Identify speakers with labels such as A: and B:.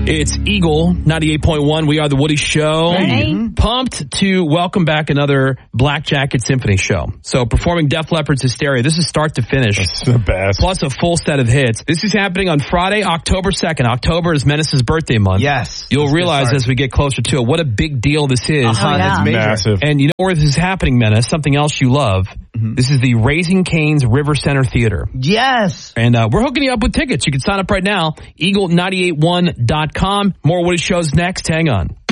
A: It's Eagle 98.1. We are the Woody Show.
B: Hey.
A: Pumped to welcome back another Black Jacket Symphony show. So performing Def Leppard's Hysteria. This is start to finish.
C: That's the best.
A: Plus a full set of hits. This is happening on Friday, October 2nd. October is Menace's birthday month.
B: Yes.
A: You'll realize as we get closer to it what a big deal this is.
B: That's major.
C: Massive.
A: And you know where this is happening, Menace? Something else you love. This is the Raising Cane's River Center Theater.
B: Yes.
A: And we're hooking you up with tickets. You can sign up right now. Eagle981.com. More Woody Shows next. Hang on.